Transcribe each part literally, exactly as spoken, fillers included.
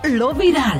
Lo viral.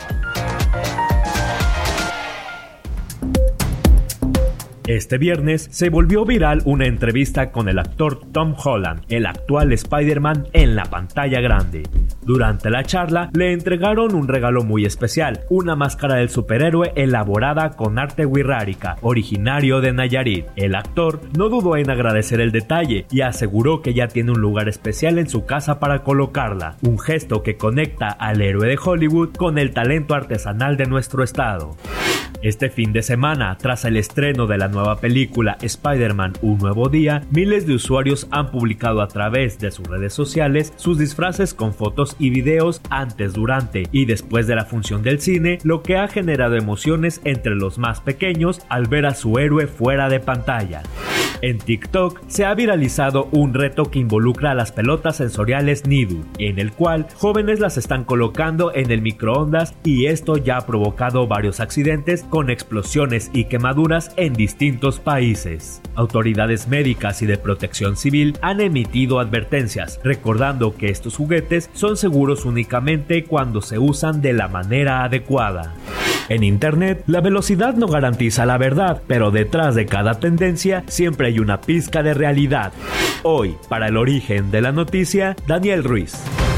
Este viernes se volvió viral una entrevista con el actor Tom Holland, el actual Spider-Man, en la pantalla grande. Durante la charla le entregaron un regalo muy especial, una máscara del superhéroe elaborada con arte wixárika, originario de Nayarit. El actor no dudó en agradecer el detalle y aseguró que ya tiene un lugar especial en su casa para colocarla, un gesto que conecta al héroe de Hollywood con el talento artesanal de nuestro estado. Este fin de semana, tras el estreno de la nueva película Spider-Man: Un Nuevo Día, miles de usuarios han publicado a través de sus redes sociales sus disfraces con fotos y videos antes, durante y después de la función del cine, lo que ha generado emociones entre los más pequeños al ver a su héroe fuera de pantalla. En TikTok se ha viralizado un reto que involucra a las pelotas sensoriales Nidu, en el cual jóvenes las están colocando en el microondas y esto ya ha provocado varios accidentes con explosiones y quemaduras en distintos países. Autoridades médicas y de protección civil han emitido advertencias, recordando que estos juguetes son seguros únicamente cuando se usan de la manera adecuada. En Internet, la velocidad no garantiza la verdad, pero detrás de cada tendencia siempre hay una pizca de realidad. Hoy, para el origen de la noticia, Daniel Ruiz.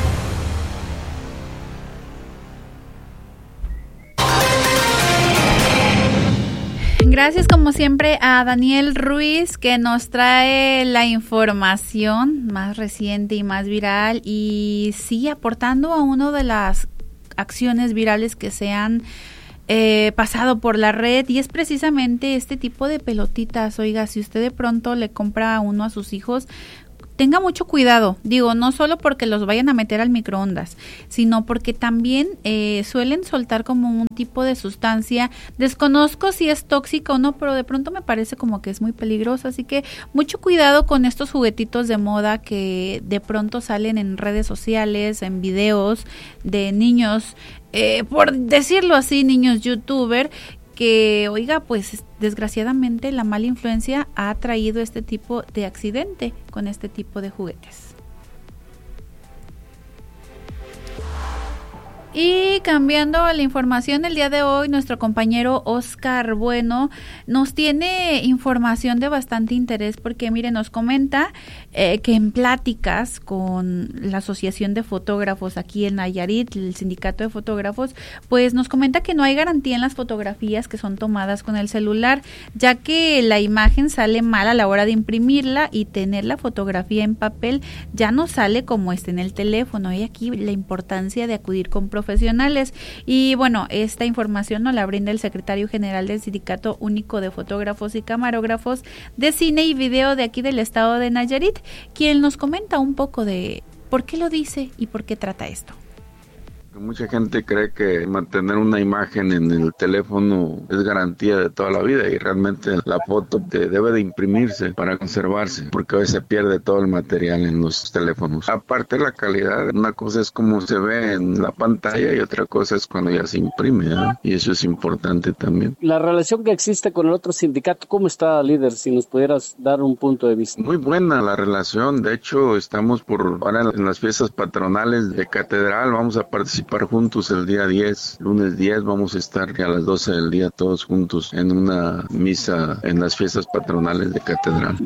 Gracias como siempre a Daniel Ruiz, que nos trae la información más reciente y más viral, y sí, aportando a una de las acciones virales que se han eh, pasado por la red, y es precisamente este tipo de pelotitas. Oiga, si usted de pronto le compra uno a sus hijos, tenga mucho cuidado, digo, no solo porque los vayan a meter al microondas, sino porque también eh, suelen soltar como un tipo de sustancia, desconozco si es tóxica o no, pero de pronto me parece como que es muy peligroso, así que mucho cuidado con estos juguetitos de moda que de pronto salen en redes sociales, en videos de niños, eh, por decirlo así, niños youtuber, que, oiga, pues desgraciadamente la mala influencia ha traído este tipo de accidente con este tipo de juguetes. Y cambiando a la información, el día de hoy nuestro compañero Oscar Bueno nos tiene información de bastante interés, porque mire, nos comenta eh, que en pláticas con la Asociación de Fotógrafos aquí en Nayarit, el Sindicato de Fotógrafos, pues nos comenta que no hay garantía en las fotografías que son tomadas con el celular, ya que la imagen sale mal a la hora de imprimirla y tener la fotografía en papel ya no sale como está en el teléfono. Y aquí la importancia de acudir con profesionales profesionales. Y bueno, esta información nos la brinda el secretario general del Sindicato Único de Fotógrafos y Camarógrafos de Cine y Video de aquí del estado de Nayarit, quien nos comenta un poco de por qué lo dice y por qué trata esto. Mucha gente cree que mantener una imagen en el teléfono es garantía de toda la vida, y realmente la foto debe de imprimirse para conservarse, porque hoy se pierde todo el material en los teléfonos. Aparte, la calidad, una cosa es cómo se ve en la pantalla y otra cosa es cuando ya se imprime, ¿eh? Y eso es importante también. La relación que existe con el otro sindicato, ¿cómo está, líder? Si nos pudieras dar un punto de vista. Muy buena la relación. De hecho, estamos por ahora en las fiestas patronales de Catedral, vamos a participar juntos el día diez, lunes diez, vamos a estar a las doce del día todos juntos en una misa en las fiestas patronales de Catedral.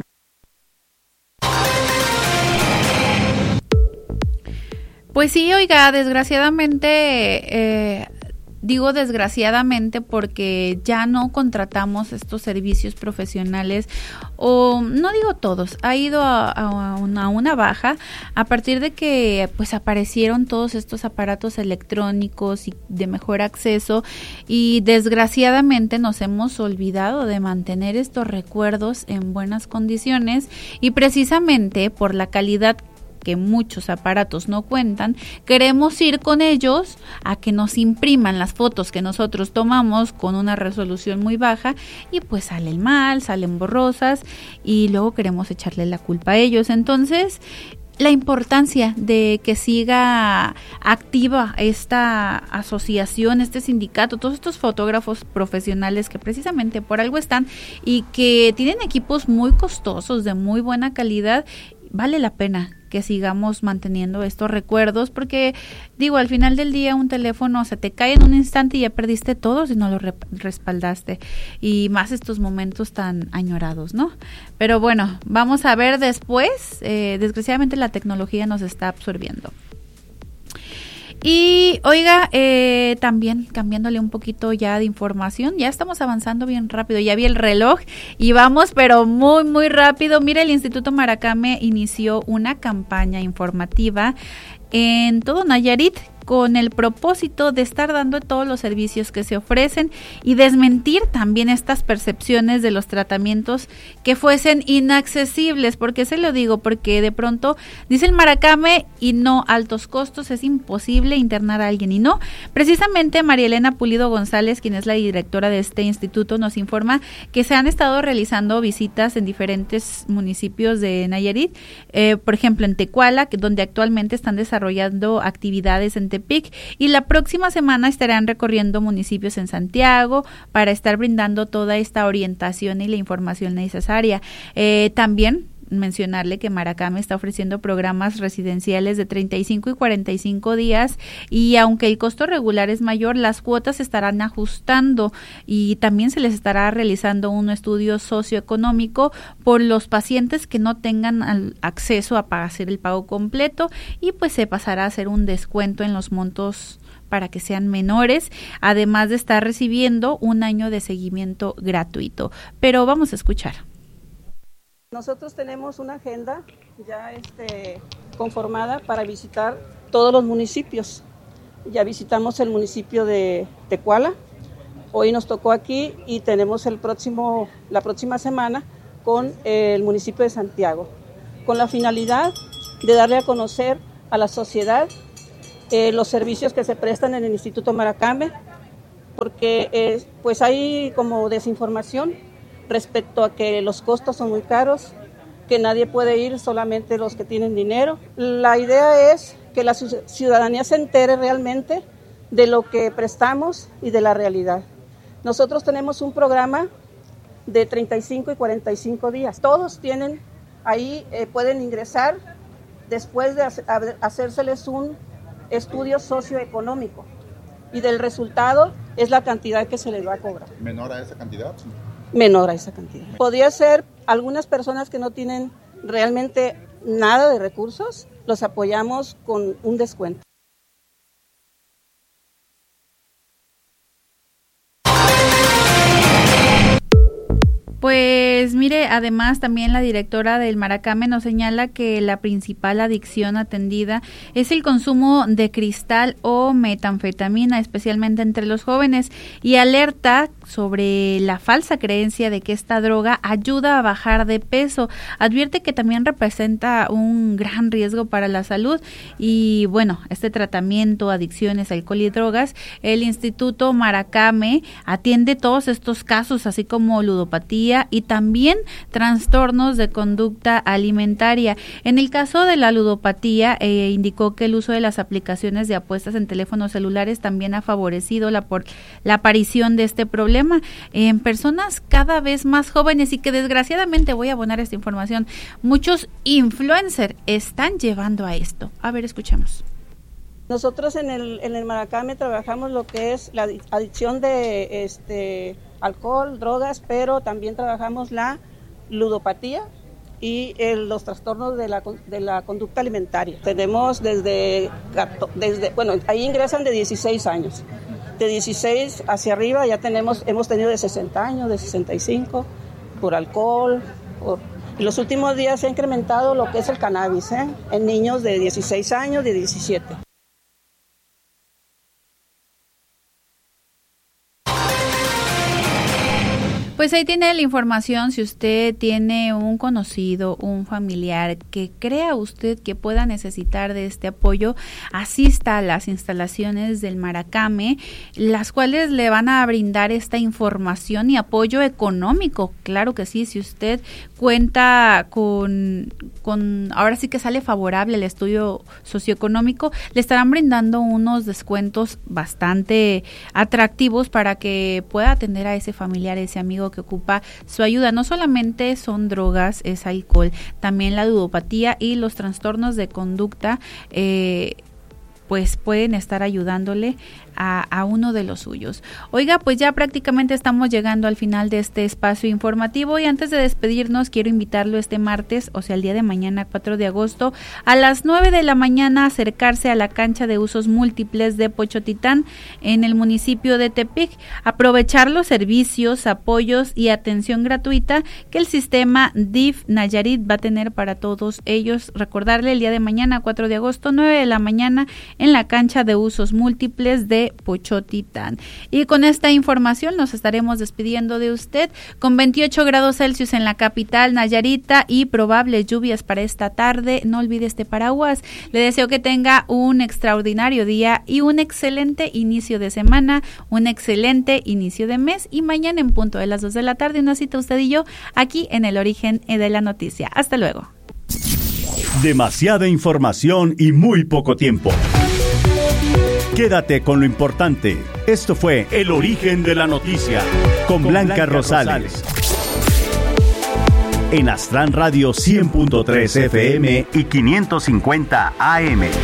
Pues sí, oiga, desgraciadamente, eh, digo desgraciadamente porque ya no contratamos estos servicios profesionales, o no digo todos, ha ido a, a, una, a una baja a partir de que pues aparecieron todos estos aparatos electrónicos y de mejor acceso, y desgraciadamente nos hemos olvidado de mantener estos recuerdos en buenas condiciones, y precisamente por la calidad que muchos aparatos no cuentan, queremos ir con ellos a que nos impriman las fotos que nosotros tomamos con una resolución muy baja, y pues salen mal, salen borrosas, y luego queremos echarle la culpa a ellos. Entonces, la importancia de que siga activa esta asociación, este sindicato, todos estos fotógrafos profesionales que precisamente por algo están y que tienen equipos muy costosos, de muy buena calidad, vale la pena que sigamos manteniendo estos recuerdos, porque digo, al final del día un teléfono se te cae en un instante y ya perdiste todo si no lo re- respaldaste, y más estos momentos tan añorados, ¿no? Pero bueno, vamos a ver después, eh, desgraciadamente la tecnología nos está absorbiendo. Y oiga, eh, también cambiándole un poquito ya de información, ya estamos avanzando bien rápido, ya vi el reloj y vamos pero muy muy rápido. Mira, el Instituto Maracame inició una campaña informativa en todo Nayarit con el propósito de estar dando todos los servicios que se ofrecen y desmentir también estas percepciones de los tratamientos que fuesen inaccesibles. ¿Por qué se lo digo? Porque de pronto dice el Maracame y no, altos costos, es imposible internar a alguien, y no. Precisamente María Elena Pulido González, quien es la directora de este instituto, nos informa que se han estado realizando visitas en diferentes municipios de Nayarit, eh, por ejemplo en Tecuala, que donde actualmente están desarrollando actividades en Tepic, y la próxima semana estarán recorriendo municipios en Santiago para estar brindando toda esta orientación y la información necesaria. Eh, también mencionarle que Maracame está ofreciendo programas residenciales de treinta y cinco y cuarenta y cinco días, y aunque el costo regular es mayor, las cuotas se estarán ajustando y también se les estará realizando un estudio socioeconómico por los pacientes que no tengan acceso a hacer el pago completo, y pues se pasará a hacer un descuento en los montos para que sean menores, además de estar recibiendo un año de seguimiento gratuito. Pero vamos a escuchar. Nosotros tenemos una agenda ya este, conformada para visitar todos los municipios. Ya visitamos el municipio de Tecuala, hoy nos tocó aquí, y tenemos el próximo, la próxima semana con el municipio de Santiago, con la finalidad de darle a conocer a la sociedad eh, los servicios que se prestan en el Instituto Maracame, porque eh, pues hay como desinformación respecto a que los costos son muy caros, que nadie puede ir, solamente los que tienen dinero. La idea es que la ciudadanía se entere realmente de lo que prestamos y de la realidad. Nosotros tenemos un programa de treinta y cinco y cuarenta y cinco días. Todos tienen ahí, eh, pueden ingresar después de hacérseles un estudio socioeconómico, y del resultado es la cantidad que se les va a cobrar. ¿Menor a esa cantidad? Menor a esa cantidad. Podría ser algunas personas que no tienen realmente nada de recursos, los apoyamos con un descuento. Pues mire, además también la directora del Maracame nos señala que la principal adicción atendida es el consumo de cristal o metanfetamina, especialmente entre los jóvenes, y alerta sobre la falsa creencia de que esta droga ayuda a bajar de peso. Advierte que también representa un gran riesgo para la salud, y bueno, este tratamiento, adicciones, alcohol y drogas, el Instituto Maracame atiende todos estos casos, así como ludopatía y también trastornos de conducta alimentaria. En el caso de la ludopatía, eh, indicó que el uso de las aplicaciones de apuestas en teléfonos celulares también ha favorecido la, por, la aparición de este problema en personas cada vez más jóvenes, y que desgraciadamente, voy a abonar esta información, muchos influencers están llevando a esto. A ver, escuchemos. Nosotros en el, en el Maracame trabajamos lo que es la adicción de este alcohol, drogas, pero también trabajamos la ludopatía y el, los trastornos de la, de la conducta alimentaria. Tenemos desde, desde, bueno, ahí ingresan de dieciséis años. De dieciséis hacia arriba ya tenemos, hemos tenido de sesenta años, de sesenta y cinco, por alcohol. Por, en los últimos días se ha incrementado lo que es el cannabis, ¿eh? En niños de dieciséis años, de diecisiete. Pues ahí tiene la información. Si usted tiene un conocido, un familiar que crea usted que pueda necesitar de este apoyo, asista a las instalaciones del Maracame, las cuales le van a brindar esta información y apoyo económico. Claro que sí, si usted cuenta con, con ahora sí que sale favorable el estudio socioeconómico, le estarán brindando unos descuentos bastante atractivos para que pueda atender a ese familiar, a ese amigo delicado que ocupa su ayuda. No solamente son drogas, es alcohol, también la ludopatía y los trastornos de conducta, eh, pues pueden estar ayudándole a, a uno de los suyos. Oiga, pues ya prácticamente estamos llegando al final de este espacio informativo y antes de despedirnos quiero invitarlo este martes, o sea el día de mañana cuatro de agosto, a las nueve de la mañana a acercarse a la cancha de usos múltiples de Pochotitán en el municipio de Tepic, aprovechar los servicios, apoyos y atención gratuita que el sistema D I F Nayarit va a tener para todos ellos. Recordarle el día de mañana cuatro de agosto, nueve de la mañana en la cancha de usos múltiples de Pochotitán. Y con esta información nos estaremos despidiendo de usted con veintiocho grados Celsius en la capital Nayarita y probables lluvias para esta tarde. No olvide este paraguas. Le deseo que tenga un extraordinario día y un excelente inicio de semana, un excelente inicio de mes y mañana en punto de las dos de la tarde una cita usted y yo aquí en El Origen de la Noticia. Hasta luego. Demasiada información y muy poco tiempo. Quédate con lo importante. Esto fue El Origen de la Noticia con, con Blanca, Blanca Rosales. Rosales. En Astran Radio cien punto tres F M y quinientos cincuenta A M.